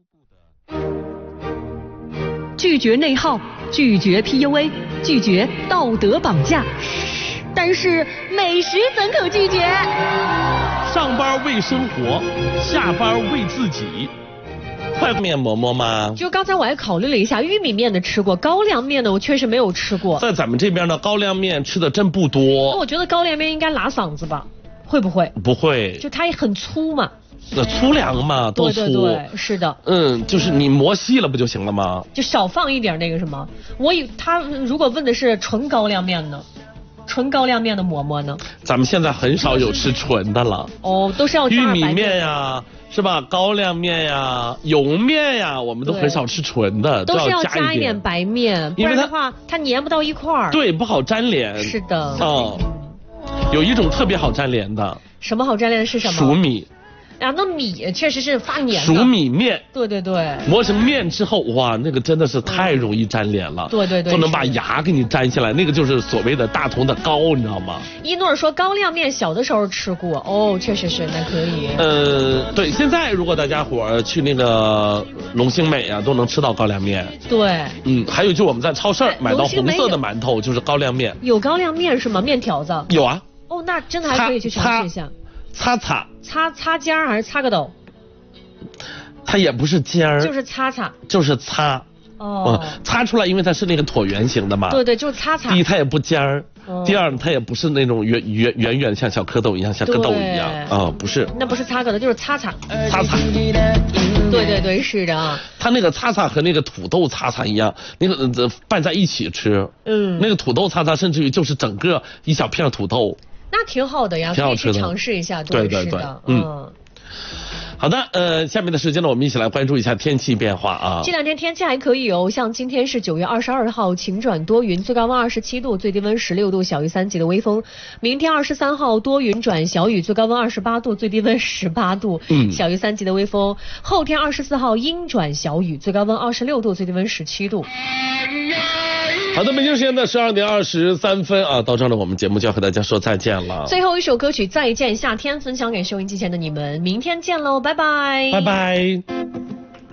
拒绝内耗，拒绝 PUA， 拒绝道德绑架。但是美食怎可拒绝？ 上班为生活，下班为自己。快面馍馍吗？ 就刚才我还考虑了一下，玉米面的吃过，高粱面的我确实没有吃过。 在咱们这边的高粱面吃的真不多。 我觉得高粱面应该拉嗓子吧？会不会？ 不会， 就它也很粗嘛。 粗粮嘛，都粗。 对，是的。 就是你磨细了不就行了吗？ 就少放一点那个什么。他如果问的是纯高粱面呢？纯高粱面的馍馍呢？ 咱们现在很少有吃纯的了。 哦，都是要加玉米面呀，是吧？高粱面呀，油面呀，我们都很少吃纯的， 都是要加一点白面，不然的话它粘不到一块儿。 对，不好粘连。 是的。 有一种特别好粘连的。 什么好粘连的是什么？ 熟米。 啊，那米确实是发黏的。 熟米面。 对。 磨成面之后，哇，那个真的是太容易粘连了。 对。 都能把牙给你粘下来，那个就是所谓的大同的糕，你知道吗？ 一诺说高粱面小的时候吃过，哦，确实是，那可以。 对，现在如果大家伙去那个龙兴美啊，都能吃到高粱面。 对。 还有就我们在超市买到红色的馒头，就是高粱面。 有高粱面是吗？面条子？ 有啊。 哦，那真的还可以去尝试一下。擦尖儿还是擦个斗？ 它也不是尖儿， 就是擦， 就是擦。擦出来，因为它是那个椭圆形的嘛。 对，就是擦。 第一，它也不尖儿；第二，它也不是那种圆像小蝌蚪一样，像个豆一样。不是。 那不是擦个的，就是擦。对，是的。 它那个擦和那个土豆擦一样，那个拌在一起吃。那个土豆擦甚至于就是整个一小片土豆。 那挺好的呀， 挺好吃的， 可以去尝试一下。 对。好的，下面的时间呢，我们一起来关注一下天气变化啊。 这两天天气还可以哦，像今天是9月22号，晴转多云，最高温27度，最低温16度，小于3级的微风。明天23号多云转小雨，最高温28度，最低温18度，小于3级的微风。后天24号阴转小雨，最高温26度，最低温17度。 好的，北京时间的12点23分啊，到这儿呢，我们节目就要和大家说再见了。 最后一首歌曲《再见夏天》分享给收音机前的你们，明天见喽，拜拜， 拜拜。